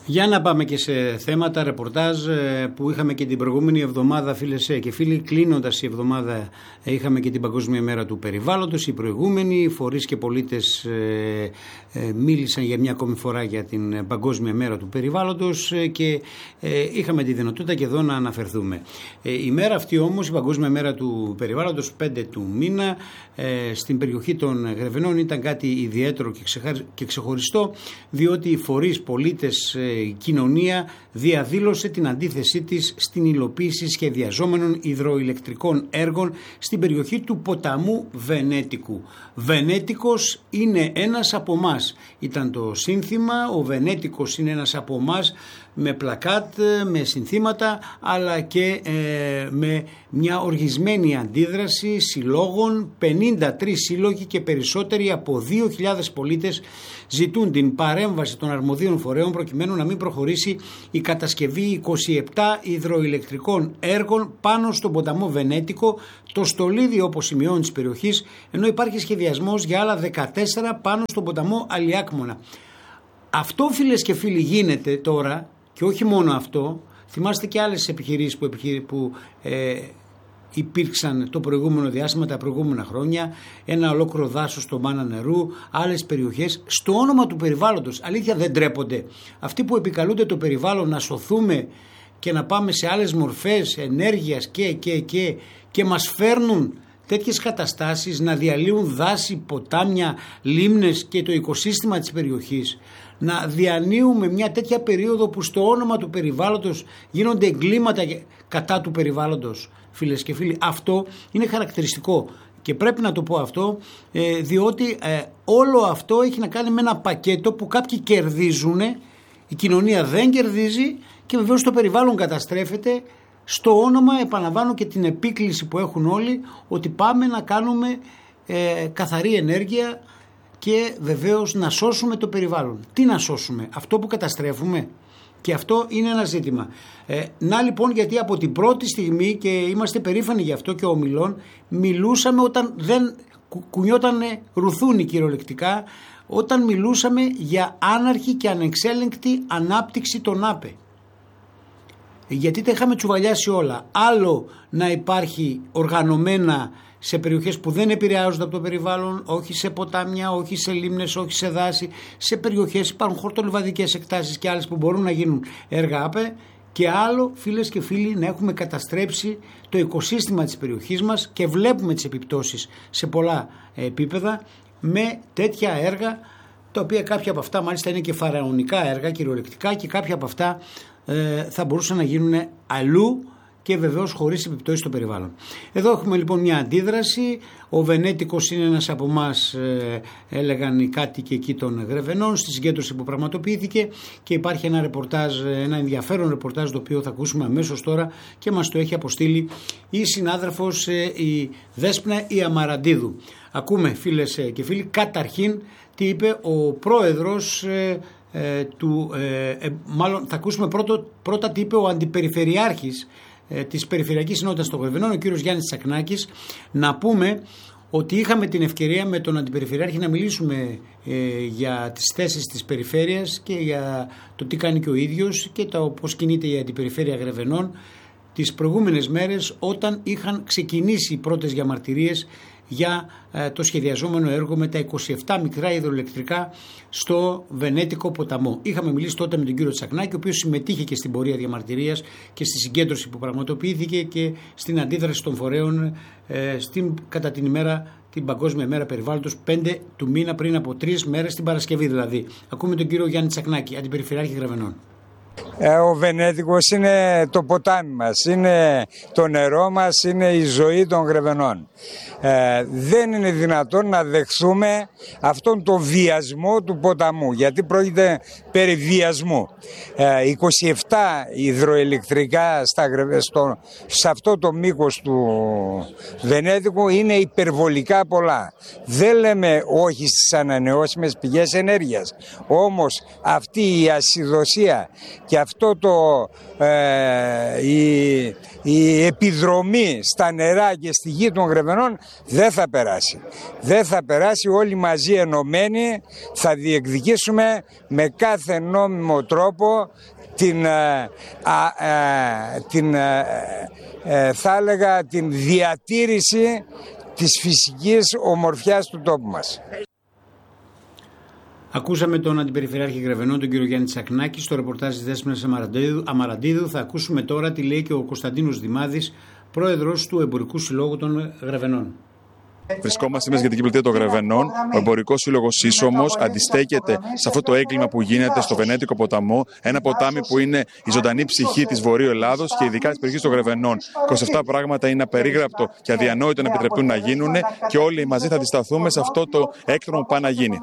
Για να πάμε και σε θέματα ρεπορτάζ που είχαμε και την προηγούμενη εβδομάδα, φίλες και φίλοι. Κλείνοντας η εβδομάδα είχαμε και την Παγκόσμια Μέρα του Περιβάλλοντος. Οι προηγούμενοι φορείς και πολίτες μίλησαν για μια ακόμη φορά για την Παγκόσμια Μέρα του Περιβάλλοντος και είχαμε τη δυνατότητα και εδώ να αναφερθούμε. Η μέρα αυτή όμως, η Παγκόσμια Μέρα του Περιβάλλοντος, 5 του μήνα, στην περιοχή των Γρεβενών ήταν κάτι ιδιαίτερο και ξεχωριστό, διότι οι φορείς, πολίτες, η κοινωνία διαδήλωσε την αντίθεσή της στην υλοποίηση σχεδιαζόμενων υδροηλεκτρικών έργων στην περιοχή του ποταμού Βενέτικου. Βενέτικος είναι ένας από εμάς, ήταν το σύνθημα. Ο Βενέτικος είναι ένας από εμάς, με πλακάτ, με συνθήματα, αλλά και με μια οργισμένη αντίδραση συλλόγων. 53 σύλλογοι και περισσότεροι από 2.000 πολίτες ζητούν την παρέμβαση των αρμοδίων φορέων προκειμένου να μην προχωρήσει η κατασκευή 27 υδροηλεκτρικών έργων πάνω στον ποταμό Βενέτικο, το στολίδι όπως σημειώνει της περιοχής, ενώ υπάρχει σχεδιασμός για άλλα 14 πάνω στον ποταμό Αλιάκμονα. Αυτό, φίλες και φίλοι, γίνεται τώρα. Και όχι μόνο αυτό, θυμάστε και άλλες επιχειρήσεις που υπήρξαν το προηγούμενο διάστημα, τα προηγούμενα χρόνια, ένα ολόκληρο δάσος στο Μάνα Νερού, άλλες περιοχές, στο όνομα του περιβάλλοντος. Αλήθεια, δεν ντρέπονται αυτοί που επικαλούνται το περιβάλλον να σωθούμε και να πάμε σε άλλες μορφές ενέργειας και μας φέρνουν τέτοιες καταστάσεις, να διαλύουν δάση, ποτάμια, λίμνες και το οικοσύστημα της περιοχής, να διανύουμε μια τέτοια περίοδο που στο όνομα του περιβάλλοντος γίνονται εγκλήματα κατά του περιβάλλοντος, φίλες και φίλοι. Αυτό είναι χαρακτηριστικό και πρέπει να το πω αυτό, διότι όλο αυτό έχει να κάνει με ένα πακέτο που κάποιοι κερδίζουν, η κοινωνία δεν κερδίζει και βεβαίως το περιβάλλον καταστρέφεται, στο όνομα, επαναλαμβάνω, και την επίκληση που έχουν όλοι ότι πάμε να κάνουμε καθαρή ενέργεια και βεβαίως να σώσουμε το περιβάλλον. Τι να σώσουμε, αυτό που καταστρέφουμε? Και αυτό είναι ένα ζήτημα. Να λοιπόν, γιατί από την πρώτη στιγμή, και είμαστε περήφανοι γι' αυτό και ομιλών, μιλούσαμε όταν δεν κουνιότανε ρουθούνι κυριολεκτικά, όταν μιλούσαμε για άναρχη και ανεξέλεγκτη ανάπτυξη των ΑΠΕ. Γιατί τα είχαμε τσουβαλιάσει όλα. Άλλο να υπάρχει οργανωμένα σε περιοχές που δεν επηρεάζονται από το περιβάλλον, όχι σε ποτάμια, όχι σε λίμνες, όχι σε δάση, σε περιοχές υπάρχουν χορτολιβαδικές εκτάσεις και άλλες που μπορούν να γίνουν έργα ΑΠΕ, και άλλο, φίλες και φίλοι, να έχουμε καταστρέψει το οικοσύστημα της περιοχής μας και βλέπουμε τις επιπτώσεις σε πολλά επίπεδα με τέτοια έργα, τα οποία κάποια από αυτά μάλιστα είναι και φαραωνικά έργα κυριολεκτικά και κάποια από αυτά θα μπορούσαν να γίνουν αλλού και βεβαίως χωρίς επιπτώσεις στο περιβάλλον. Εδώ έχουμε λοιπόν μια αντίδραση. Ο Βενέτικος είναι ένας από εμάς, έλεγαν οι κάτοικοι εκεί των Γρεβενών, στη συγκέντρωση που πραγματοποιήθηκε, και υπάρχει ένα ρεπορτάζ, ένα ενδιαφέρον ρεπορτάζ, το οποίο θα ακούσουμε αμέσως τώρα και μας το έχει αποστείλει η συνάδελφος η Δέσποινα η Αμαραντίδου. Ακούμε, φίλες και φίλοι, καταρχήν τι είπε ο πρόεδρος μάλλον θα ακούσουμε πρώτα τι είπε ο αντιπεριφερειάρχης της Περιφερειακής Συνότητας των Γρεβενών, ο κύριος Γιάννης Τσακνάκης. Να πούμε ότι είχαμε την ευκαιρία με τον αντιπεριφερειάρχη να μιλήσουμε για τις θέσεις της περιφέρειας και για το τι κάνει και ο ίδιος και πώς κινείται η αντιπεριφέρεια Γρεβενών τις προηγούμενες μέρες, όταν είχαν ξεκινήσει οι πρώτες διαμαρτυρίες για το σχεδιαζόμενο έργο με τα 27 μικρά υδροηλεκτρικά στο Βενέτικο ποταμό. Είχαμε μιλήσει τότε με τον κύριο Τσακνάκη, ο οποίος συμμετείχε και στην πορεία διαμαρτυρίας και στη συγκέντρωση που πραγματοποιήθηκε και στην αντίδραση των φορέων κατά την Παγκόσμια Μέρα Περιβάλλοντος, 5 του μήνα, πριν από 3 μέρες, την Παρασκευή δηλαδή. Ακούμε τον κύριο Γιάννη Τσακνάκη, αντιπεριφερειάρχη Γρεβενών. Ο Βενέτικος είναι το ποτάμι μας, είναι το νερό μας, είναι η ζωή των Γρεβενών. Δεν είναι δυνατόν να δεχθούμε αυτόν τον βιασμό του ποταμού, γιατί πρόκειται περί βιασμού. 27 υδροηλεκτρικά σε αυτό το μήκος του Βενέτικου είναι υπερβολικά πολλά. Δεν λέμε όχι στις ανανεώσιμες πηγές ενέργειας, όμως αυτή η ασυδοσία και αυτό η επιδρομή στα νερά και στη γη των Γρεβενών δεν θα περάσει. Δεν θα περάσει, όλοι μαζί ενωμένοι θα διεκδικήσουμε με κάθε νόμιμο τρόπο θα έλεγα την διατήρηση της φυσικής ομορφιάς του τόπου μας. Ακούσαμε τον Αντιπεριφερειάρχη Γρεβενών, τον κύριο Γιάννη Τσακνάκη, στο ρεπορτάζ της Δέσποινας Αμαραντίδου. Θα ακούσουμε τώρα τι λέει και ο Κωνσταντίνος Δημάδης, πρόεδρος του Εμπορικού Συλλόγου των Γρεβενών. Βρισκόμαστε στην Μεσογειακή Πλατεία των Γρεβενών. Ο Εμπορικός Σύλλογος Ίσωμος αντιστέκεται σε αυτό το έγκλημα που γίνεται στο Βενέτικο ποταμό. Ένα ποτάμι που είναι η ζωντανή ψυχή της Βορείου Ελλάδος και ειδικά της περιοχής των Γρεβενών. 27 πράγματα είναι απερίγραπτο και αδιανόητο να επιτρεπτούν να γίνουν και όλοι μαζί θα αντισταθούμε σε αυτό το έκτρομο που πάει να γίνει.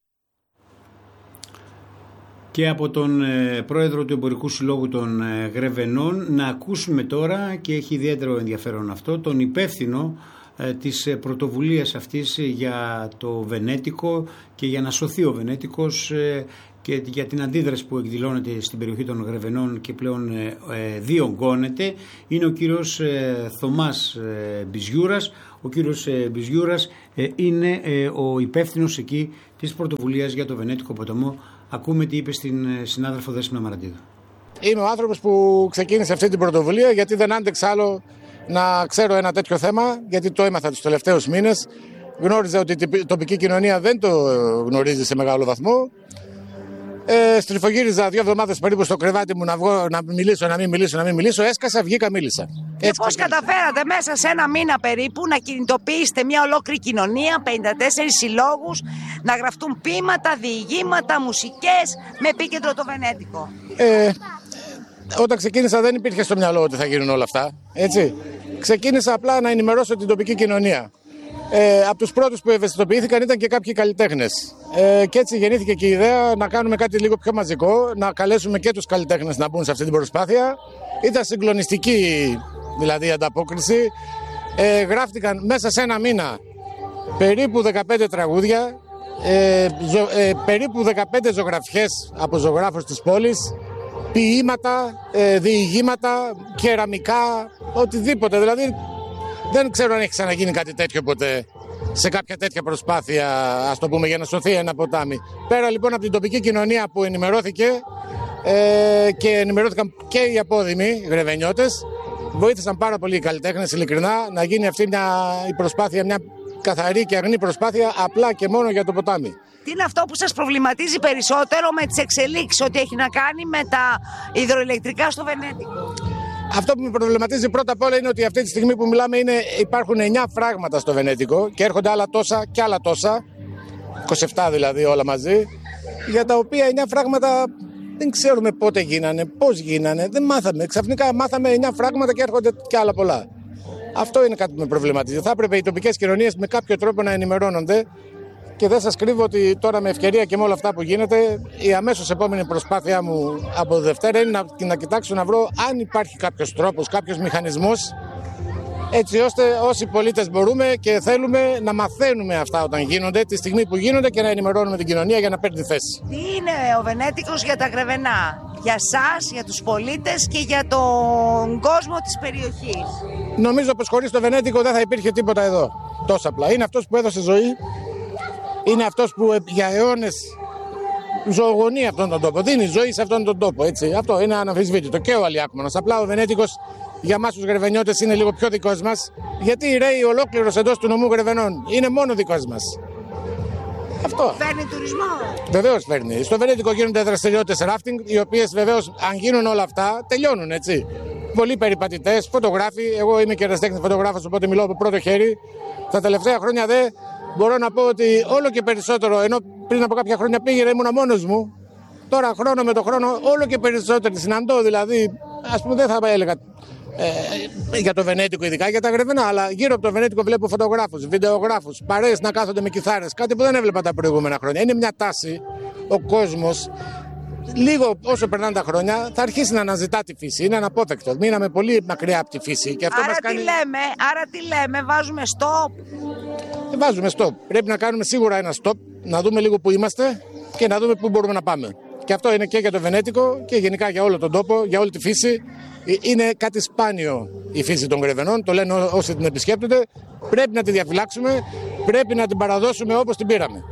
Και από τον πρόεδρο του Εμπορικού Συλλόγου των Γρεβενών να ακούσουμε τώρα, και έχει ιδιαίτερο ενδιαφέρον αυτό, τον υπεύθυνο της πρωτοβουλίας αυτής για το Βενέτικο και για να σωθεί ο Βενέτικος και για την αντίδραση που εκδηλώνεται στην περιοχή των Γρεβενών και πλέον διωγγώνεται. Είναι ο κύριος Θωμάς Μπιζιούρας. Ο κύριος Μπιζιούρας είναι ο υπεύθυνος εκεί της πρωτοβουλίας για το Βενέτικο ποταμό. Ακούμε τι είπε στην συνάδελφο Δέσποινα Αμαραντίδου. Είμαι ο άνθρωπος που ξεκίνησε αυτή την πρωτοβουλία γιατί δεν άντεξα άλλο να ξέρω ένα τέτοιο θέμα, γιατί το έμαθα τους τελευταίους μήνες. Γνώριζα ότι η τοπική κοινωνία δεν το γνωρίζει σε μεγάλο βαθμό. Στριφογύριζα 2 εβδομάδες περίπου στο κρεβάτι μου να βγω, να μην μιλήσω. Έσκασα, βγήκα, μίλησα. Και πώς καταφέρατε μέσα σε ένα μήνα περίπου να κινητοποιήσετε μια ολόκληρη κοινωνία, 54 συλλόγους, να γραφτούν ποίηματα, διηγήματα, μουσικές με επίκεντρο το Βενέτικο? Όταν ξεκίνησα δεν υπήρχε στο μυαλό ότι θα γίνουν όλα αυτά, έτσι. Ξεκίνησα απλά να ενημερώσω την τοπική κοινωνία. Από τους πρώτους που ευαισθητοποιήθηκαν ήταν και κάποιοι καλλιτέχνες. Και έτσι γεννήθηκε και η ιδέα να κάνουμε κάτι λίγο πιο μαζικό, να καλέσουμε και τους καλλιτέχνες να μπουν σε αυτή την προσπάθεια. Ήταν συγκλονιστική δηλαδή η ανταπόκριση. Γράφτηκαν μέσα σε ένα μήνα περίπου 15 τραγούδια, περίπου 15 ζωγραφιές από ζωγράφους της πόλης, ποίηματα, διηγήματα, κεραμικά, οτιδήποτε. Δηλαδή δεν ξέρω αν έχει ξαναγίνει κάτι τέτοιο ποτέ σε κάποια τέτοια προσπάθεια, ας το πούμε, για να σωθεί ένα ποτάμι. Πέρα λοιπόν από την τοπική κοινωνία που ενημερώθηκε και ενημερώθηκαν και οι απόδημοι γρεβενιώτες, βοήθησαν πάρα πολύ οι καλλιτέχνες, ειλικρινά, να γίνει αυτή η προσπάθεια, μια καθαρή και αγνή προσπάθεια απλά και μόνο για το ποτάμι. Τι είναι αυτό που σας προβληματίζει περισσότερο με τις εξελίξεις, ό,τι έχει να κάνει με τα υδροηλεκτρικά στο Βενέτικο? Αυτό που με προβληματίζει πρώτα απ' όλα είναι ότι αυτή τη στιγμή που μιλάμε υπάρχουν 9 φράγματα στο Βενέτικο και έρχονται άλλα τόσα και άλλα τόσα, 27 δηλαδή όλα μαζί, για τα οποία 9 φράγματα δεν ξέρουμε πότε γίνανε, πώς γίνανε, δεν μάθαμε. Ξαφνικά μάθαμε 9 φράγματα και έρχονται και άλλα πολλά. Αυτό είναι κάτι που με προβληματίζει. Θα έπρεπε οι τοπικές κοινωνίες με κάποιο τρόπο να ενημερώνονται. Και δεν σας κρύβω ότι τώρα με ευκαιρία και με όλα αυτά που γίνεται, η αμέσως επόμενη προσπάθειά μου από Δευτέρα είναι να κοιτάξω να βρω αν υπάρχει κάποιος τρόπος, κάποιος μηχανισμός, έτσι ώστε όσοι πολίτες μπορούμε και θέλουμε να μαθαίνουμε αυτά όταν γίνονται, τη στιγμή που γίνονται, και να ενημερώνουμε την κοινωνία για να παίρνει θέση. Τι είναι ο Βενέτικος για τα Γρεβενά, για σας, για τους πολίτες και για τον κόσμο της περιοχής? Νομίζω πως χωρίς το Βενέτικο δεν θα υπήρχε τίποτα εδώ. Τόσο απλά. Είναι αυτός που έδωσε ζωή. Είναι αυτός που για αιώνες ζωογονεί αυτόν τον τόπο, δίνει ζωή σε αυτόν τον τόπο, έτσι. Αυτό είναι αναμφισβήτητο. Και ο Αλιάκμονας. Απλά ο Βενέτικος για εμάς τους Γρεβενιώτες είναι λίγο πιο δικός μας, γιατί ρέει ολόκληρος εντός του νομού Γρεβενών. Είναι μόνο δικός μας. Αυτό. Φέρνει τουρισμό? Βεβαίως φέρνει. Στο Βενέτικο γίνονται δραστηριότητες ράφτινγκ, οι οποίες βεβαίως, αν γίνουν όλα αυτά, τελειώνουν, έτσι. Πολλοί περιπατητές, φωτογράφοι. Εγώ είμαι και ερασιτέχνης φωτογράφος, οπότε μιλάω από πρώτο χέρι. Τα τελευταία χρόνια μπορώ να πω ότι όλο και περισσότερο, ενώ πριν από κάποια χρόνια πήγαινα ήμουνα μόνος μου, τώρα χρόνο με το χρόνο όλο και περισσότερο συναντώ, δηλαδή, ας πούμε, δεν θα έλεγα για το Βενέτικο ειδικά, για τα Γρεβενά, αλλά γύρω από το Βενέτικο βλέπω φωτογράφους, βιντεογράφους, παρέες να κάθονται με κιθάρες, κάτι που δεν έβλεπα τα προηγούμενα χρόνια. Είναι μια τάση, ο κόσμος, λίγο όσο περνάνε τα χρόνια, θα αρχίσει να αναζητά τη φύση. Είναι αναπόφευκτο. Μείναμε πολύ μακριά από τη φύση. Και αυτό άρα, μας κάνει... άρα τι λέμε, βάζουμε stop? Βάζουμε stop. Πρέπει να κάνουμε σίγουρα ένα stop, να δούμε λίγο που είμαστε και να δούμε πού μπορούμε να πάμε. Και Και αυτό είναι και για το Βενέτικο και γενικά για όλο τον τόπο, για όλη τη φύση. Είναι κάτι σπάνιο η φύση των Γρεβενών, το λένε όσοι την επισκέπτονται. Πρέπει να τη διαφυλάξουμε, πρέπει να την παραδώσουμε όπως την πήραμε.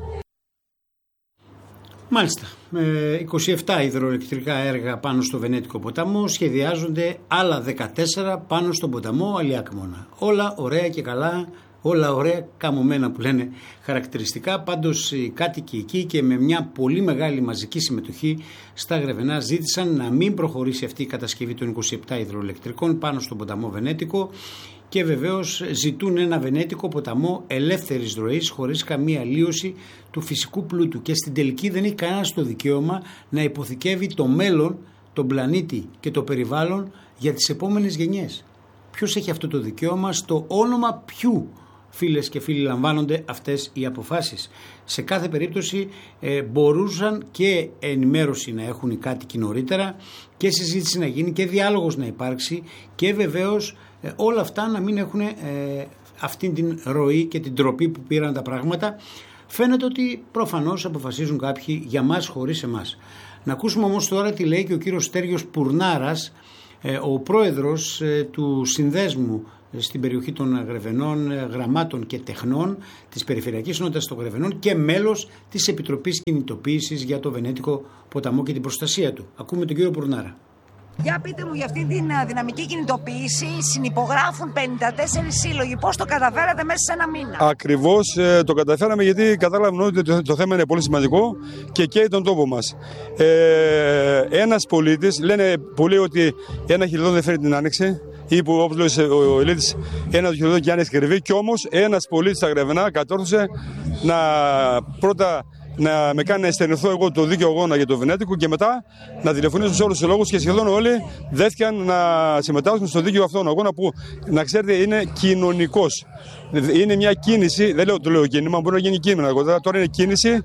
Μάλιστα, 27 υδροελεκτρικά έργα πάνω στο Βενέτικο ποταμό, σχεδιάζονται άλλα 14 πάνω στον ποταμό Αλιάκμονα. Όλα ωραία και καλά, όλα ωραία καμωμένα που λένε χαρακτηριστικά. Πάντως οι κάτοικοι εκεί και με μια πολύ μεγάλη μαζική συμμετοχή στα Γρεβενά ζήτησαν να μην προχωρήσει αυτή η κατασκευή των 27 υδροελεκτρικών πάνω στον ποταμό Βενέτικο και βεβαίως ζητούν ένα Βενέτικο ποταμό ελεύθερης ροής χωρίς καμία αλλίωση του φυσικού πλούτου και στην τελική δεν έχει κανένας το δικαίωμα να υποθηκεύει το μέλλον, τον πλανήτη και το περιβάλλον για τις επόμενες γενιές. Ποιος έχει αυτό το δικαίωμα, στο όνομα ποιου, φίλες και φίλοι, λαμβάνονται αυτές οι αποφάσεις? Σε κάθε περίπτωση μπορούσαν και ενημέρωση να έχουν οι κάτοικοι νωρίτερα και συζήτηση να γίνει και διάλογος να υπάρξει και βεβαίως όλα αυτά να μην έχουν αυτήν την ροή και την τροπή που πήραν τα πράγματα. Φαίνεται ότι προφανώς αποφασίζουν κάποιοι για μας χωρίς εμάς. Να ακούσουμε όμως τώρα τι λέει και ο κύριος Στέργιος Πουρνάρας, ο πρόεδρος του συνδέσμου στην περιοχή των Γρεβενών, Γραμμάτων και Τεχνών της Περιφερειακής Ενότητας των Γρεβενών και μέλος της Επιτροπής Κινητοποίησης για το Βενέτικο ποταμό και την προστασία του. Ακούμε τον κύριο Πουρνάρα. Για πείτε μου, για αυτή την δυναμική κινητοποίηση συνυπογράφουν 54 σύλλογοι. Πώς το καταφέρατε μέσα σε ένα μήνα? Ακριβώς το καταφέραμε γιατί κατάλαβαν ότι το θέμα είναι πολύ σημαντικό και καίει τον τόπο μας. Ένας πολίτης, λένε πολλοί ότι ένα χιλιοδόν δεν φέρει την άνοιξη, ή που όπως λέει ο Ελίτης, ένα χιλιοδόν και άνοιξη κρυβή. Κι όμως ένας πολίτης στα Γρεβενά κατόρθωσε να πρώτα να με κάνει να εστερνηθώ εγώ το δίκαιο αγώνα για το Βενέτικο και μετά να τηλεφωνήσω σε όλους τους συλλόγους και σχεδόν όλοι δέθηκαν να συμμετάσχουν στο δίκαιο αυτόν αγώνα που, να ξέρετε, είναι κοινωνικός. Είναι μια κίνηση, δεν λέω το λέω κίνημα, μπορεί να γίνει κίνημα, τώρα είναι κίνηση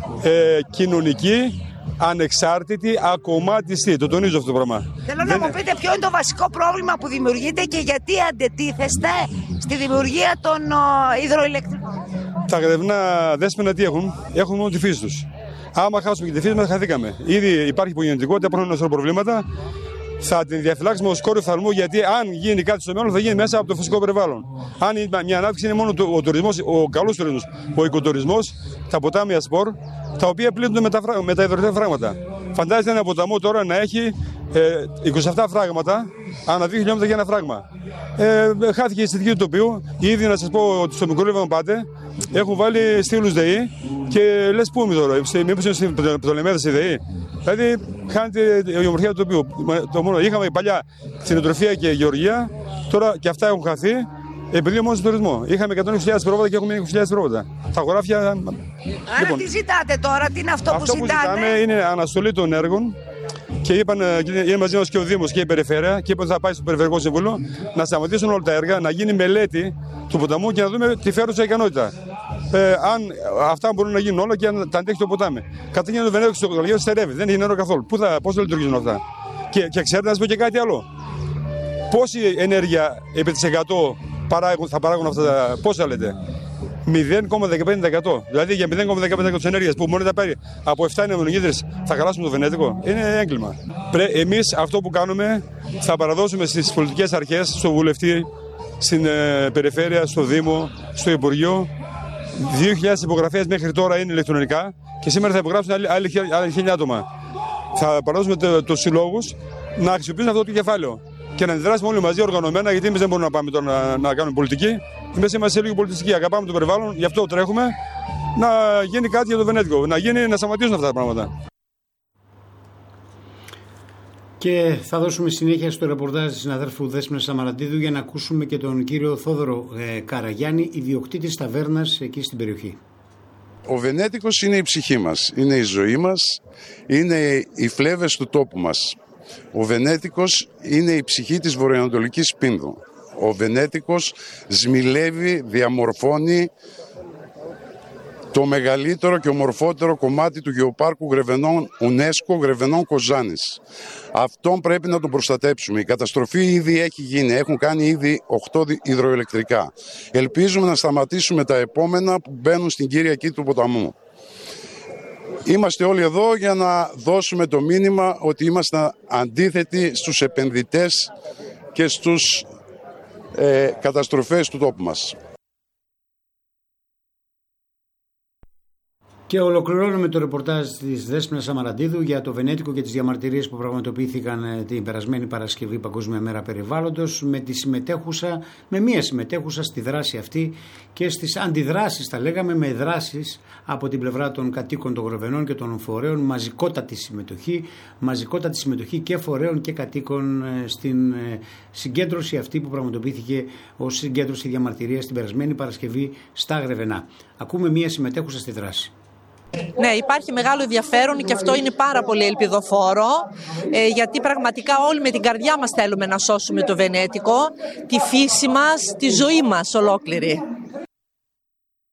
κοινωνική, ανεξάρτητη, ακομμάτιστη. Το τονίζω αυτό το πράγμα. Θέλω να μου πείτε ποιο είναι το βασικό πρόβλημα που δημιουργείται και γιατί αντετίθεστε στη δημιουργία των υδροηλεκτρικών. Τα Γρεβενά δέσποινα τι έχουν? Έχουν μόνο τη φύση τους. Άμα χάσουμε και τη φύση μας, χαθήκαμε. Ήδη υπάρχει υπογεννητικότητα, υπάρχουν ένα σωρό προβλήματα. Θα την διαφυλάξουμε ως κόριο φθαλμού, γιατί αν γίνει κάτι στο μέλλον θα γίνει μέσα από το φυσικό περιβάλλον. Αν μια ανάπτυξη είναι μόνο ο τουρισμός, ο καλός τουρισμός, ο οικοτουρισμός, τα ποτάμια σπορ, τα οποία πλήττονται με τα υδροελεκτρικά φράγματα. Φαντάζεστε ένα ποταμό τώρα να έχει 27 φράγματα, ανά 2 χιλιόμετρα για ένα φράγμα. Χάθηκε η αισθητική του τοπίου. Ήδη να σας πω ότι στο Μικρόλιβανο πάτε, έχουν βάλει στήλους ΔΕΗ και λες πού είμαι τώρα, μήπως είναι στην Πτολεμαίδα στη ΔΕΗ? Δηλαδή χάνεται η ομορφιά του τοπίου. Είχαμε παλιά κτηνοτροφία και γεωργία, τώρα και αυτά έχουν χαθεί. Επειδή μόνο στον τουρισμό. Είχαμε 120.000 πρόβατα και έχουμε 20.000 πρόβατα. Τα χωράφια. Άρα λοιπόν, τι ζητάτε τώρα, τι είναι αυτό που ζητάτε? Αυτό που ζητάμε είναι αναστολή των έργων και είπαν, είναι μαζί μας και ο Δήμος και η Περιφέρεια και είπαν ότι θα πάει στο Περιφερειακό Συμβούλιο να σταματήσουν όλα τα έργα, να γίνει μελέτη του ποταμού και να δούμε τη φέρουσα ικανότητα. Αν αυτά μπορούν να γίνουν όλα και αν τα αντέχει το ποτάμι. Καταρχήν το Βενέτικο στο Γαλλίο στερεύει, δεν έχει νερό καθόλου. Πώς θα λειτουργήσουν αυτά? Και ξέρετε, να σας πω και κάτι άλλο. Πόση ενέργεια επί της 100 θα παράγουν αυτά τα, πόσα λέτε? 0,15%. Δηλαδή για 0,15% της ενέργειας που μπορεί να πάρει από 7 νεομονογίδρες θα χαλάσουμε το Βενέτικο. Είναι έγκλημα. Εμείς αυτό που κάνουμε θα παραδώσουμε στις πολιτικές αρχές, στο βουλευτή, στην Περιφέρεια, στο Δήμο, στο Υπουργείο. 2.000 υπογραφές μέχρι τώρα είναι ηλεκτρονικά και σήμερα θα υπογράψουν άλλοι 1.000 άτομα. Θα παραδώσουμε τους συλλόγους να αξιοποιήσουν αυτό το κεφάλαιο και να αντιδράσουμε όλοι μαζί οργανωμένα, γιατί εμείς δεν μπορούμε να πάμε τώρα να κάνουμε πολιτική. Εμείς είμαστε λίγο πολιτιστικοί, αγαπάμε το περιβάλλον, γι' αυτό τρέχουμε να γίνει κάτι για το Βενέτικο, να σταματήσουν αυτά τα πράγματα. Και θα δώσουμε συνέχεια στο ρεπορτάζ της συναδέλφου Δέσποινας Σαμαραντίδου για να ακούσουμε και τον κύριο Θόδωρο Καραγιάννη, ιδιοκτήτης ταβέρνας εκεί στην περιοχή. Ο Βενέτικος είναι η ψυχή μας, είναι η ζωή μας, είναι οι φλέβες του τόπου μας. Ο Βενέτικος είναι η ψυχή της βορειοανατολικής Πίνδου. Ο Βενέτικος σμιλεύει, διαμορφώνει το μεγαλύτερο και ομορφότερο κομμάτι του γεωπάρκου Γρεβενών UNESCO, Γρεβενών Κοζάνης. Αυτόν πρέπει να τον προστατέψουμε. Η καταστροφή ήδη έχει γίνει. Έχουν κάνει ήδη 8 υδροελεκτρικά. Ελπίζουμε να σταματήσουμε τα επόμενα που μπαίνουν στην κυριακή του ποταμού. Είμαστε όλοι εδώ για να δώσουμε το μήνυμα ότι είμαστε αντίθετοι στους επενδυτές και στους καταστροφές του τόπου μας. Και ολοκληρώνουμε το ρεπορτάζ της Δέσποινας Σαμαραντίδου για το Βενέτικο και τις διαμαρτυρίες που πραγματοποιήθηκαν την περασμένη Παρασκευή, Παγκόσμια Μέρα Περιβάλλοντος, με μία συμμετέχουσα στη δράση αυτή και στις αντιδράσεις, θα λέγαμε, με δράσεις από την πλευρά των κατοίκων των Γρεβενών και των φορέων, μαζικότατη συμμετοχή και φορέων και κατοίκων στην συγκέντρωση αυτή που πραγματοποιήθηκε ως συγκέντρωση διαμαρτυρίας την περασμένη Παρασκευή στα Γρεβενά. Ακούμε μία συμμετέχουσα στη δράση. Ναι, υπάρχει μεγάλο ενδιαφέρον και αυτό είναι πάρα πολύ ελπιδοφόρο, γιατί πραγματικά όλοι με την καρδιά μας θέλουμε να σώσουμε το Βενέτικο, τη φύση μας, τη ζωή μας ολόκληρη.